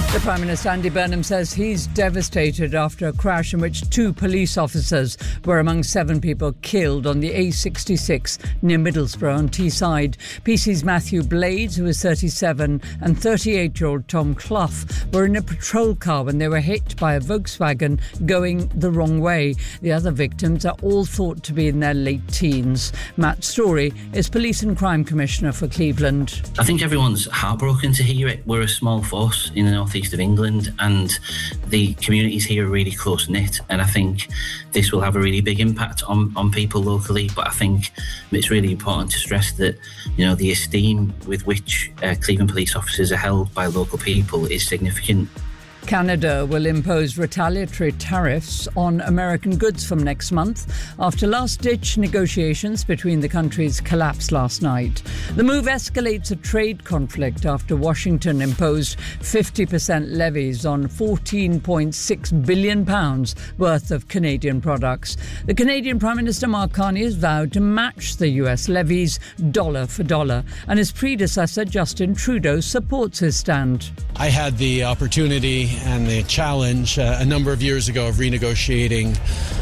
The Prime Minister, Andy Burnham, says he's devastated after a crash in which 2 police officers were among 7 people killed on the A66 near Middlesbrough on Teesside. PC's Matthew Blades, who was 37, and 38-year-old Tom Clough were in a patrol car when they were hit by a Volkswagen going the wrong way. The other victims are all thought to be in their late teens. Matt Story is Police and Crime Commissioner for Cleveland. I think everyone's heartbroken to hear it. We're a small force in the northeast of England, and the communities here are really close-knit, and I think this will have a really big impact on people locally. But I think it's really important to stress that, you know, the esteem with which Cleveland police officers are held by local people is significant. Canada will impose retaliatory tariffs on American goods from next month after last-ditch negotiations between the countries collapsed last night. The move escalates a trade conflict after Washington imposed 50% levies on £14.6 billion worth of Canadian products. The Canadian Prime Minister Mark Carney has vowed to match the US levies dollar for dollar, and his predecessor Justin Trudeau supports his stand. I had the opportunity and the challenge a number of years ago of renegotiating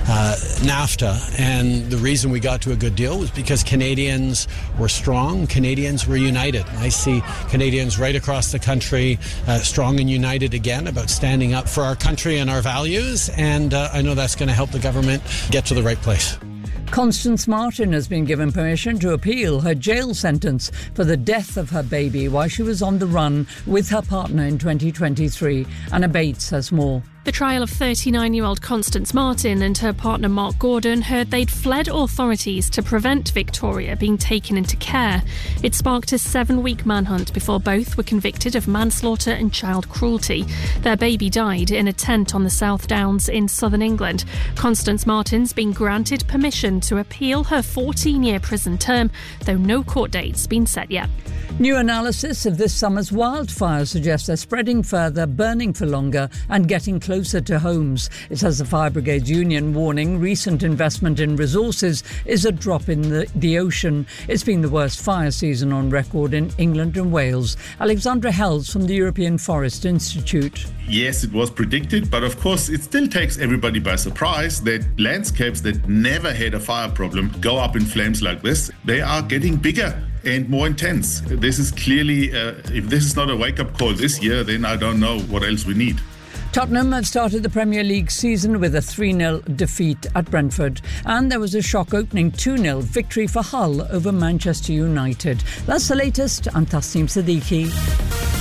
NAFTA, and the reason we got to a good deal was because Canadians were strong, Canadians were united. I see Canadians right across the country strong and united again about standing up for our country and our values, and I know that's going to help the government get to the right place. Constance Martin has been given permission to appeal her jail sentence for the death of her baby while she was on the run with her partner in 2023. Anna Bates has more. The trial of 39-year-old Constance Martin and her partner Mark Gordon heard they'd fled authorities to prevent Victoria being taken into care. It sparked a 7-week manhunt before both were convicted of manslaughter and child cruelty. Their baby died in a tent on the South Downs in southern England. Constance Martin's been granted permission to appeal her 14-year prison term, though no court date's been set yet. New analysis of this summer's wildfires suggests they're spreading further, burning for longer and getting closer to homes. It says the Fire Brigades Union warning recent investment in resources is a drop in the ocean. It's been the worst fire season on record in England and Wales. Alexandra Hells from the European Forest Institute. Yes, it was predicted, but of course it still takes everybody by surprise that landscapes that never had a fire problem go up in flames like this. They are getting bigger and more intense. This is clearly, if this is not a wake-up call this year, then I don't know what else we need. Tottenham have started the Premier League season with a 3-0 defeat at Brentford. And there was a shock opening 2-0 victory for Hull over Manchester United. That's the latest. I'm Tasneem Siddiqui.